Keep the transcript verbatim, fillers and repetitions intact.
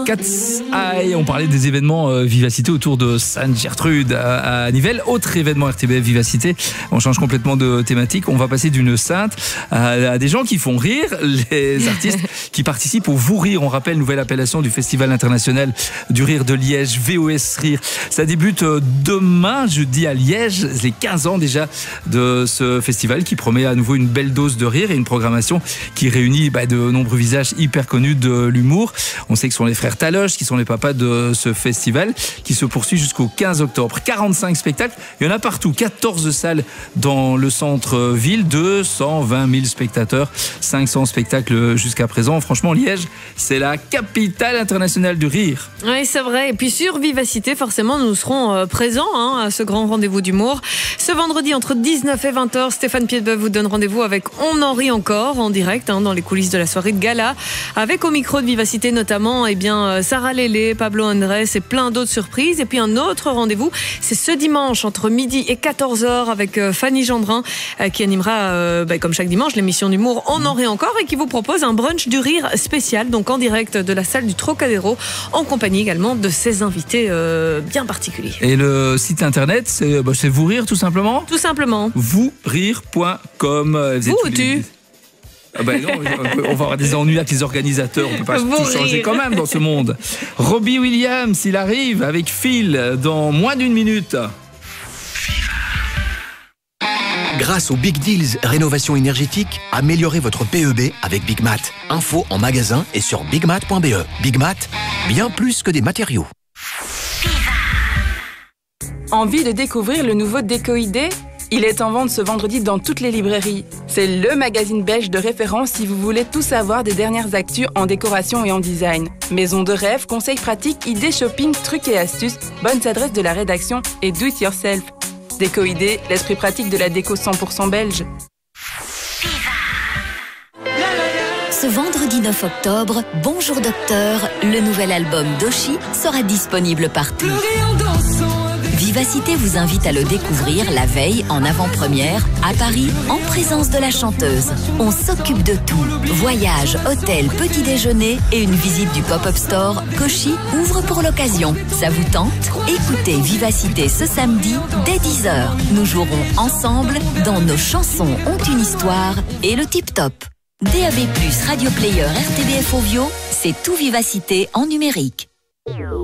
Cat's Eye, on parlait des événements euh, Vivacité autour de Sainte-Gertrude à, à Nivelles. Autre événement R T B F Vivacité, on change complètement de thématique. On va passer d'une sainte à, à des gens qui font rire, les artistes qui participent au Vous Rire. On rappelle, nouvelle appellation du Festival international du rire de Liège, V O S Rire. Ça débute demain, jeudi, à Liège. Les quinze ans déjà de ce festival qui promet à nouveau une belle dose de rire et une programmation qui réunit bah, de nombreux visages hyper connus de l'humour. On sait que ce sont les frères Taloche qui sont les papas de ce festival qui se poursuit jusqu'au quinze octobre. quarante-cinq spectacles, il y en a partout. quatorze salles dans le centre-ville, deux cent vingt mille spectateurs, cinq cents spectacles jusqu'à présent. Franchement, Liège, c'est la capitale internationale du rire. Oui, c'est vrai. Et puis sur Vivacité, forcément, nous serons présents hein, à ce grand rendez-vous d'humour. Ce vendredi, entre dix-neuf et vingt heures, Stéphane Piedboeuf vous donne rendez-vous avec On en rit encore, en direct, hein, dans les coulisses de la soirée de gala, avec au micro de Vivacité notamment eh bien, Sarah Lélé, Pablo Andrés et plein d'autres surprises. Et puis un autre rendez-vous, c'est ce dimanche entre midi et quatorze heures avec euh, Fanny Gendrin euh, qui animera, euh, bah, comme chaque dimanche, l'émission d'humour On en rit encore et qui vous propose un brunch du rire spécial, donc en direct de la salle du Trocadéro, en compagnie également de ses invités euh, bien particuliers. Et le site internet, c'est, bah, c'est Vous Rire tout simplement ? Tout simplement. vous rire point com. Vous ou tu ? Ah ben non, on va avoir des ennuis avec les organisateurs, on peut pas Vous tout changer rire. quand même dans ce monde. Robbie Williams, il arrive avec Phil dans moins d'une minute. Grâce aux Big Deals Rénovation énergétique, améliorez votre P E B avec Big Mat. Info en magasin et sur bigmat point b e. Big Mat, bien plus que des matériaux. Envie de découvrir le nouveau Décoidé ? Il est en vente ce vendredi dans toutes les librairies. C'est le magazine belge de référence si vous voulez tout savoir des dernières actus en décoration et en design. Maison de rêve, conseils pratiques, idées shopping, trucs et astuces, bonnes adresses de la rédaction et do it yourself. Décoidé, l'esprit pratique de la déco cent pour cent belge. Ce vendredi neuf octobre, Bonjour Docteur, le nouvel album d'Oshi sera disponible partout. Vivacité vous invite à le découvrir la veille en avant-première à Paris en présence de la chanteuse. On s'occupe de tout. Voyage, hôtel, petit déjeuner et une visite du pop-up store qu'Oshi ouvre pour l'occasion. Ça vous tente ? Écoutez Vivacité ce samedi dès dix heures. Nous jouerons ensemble dans Nos chansons ont une histoire et le Tip Top. D A B plus, Radio Player, R T B F Ovio, c'est tout Vivacité en numérique.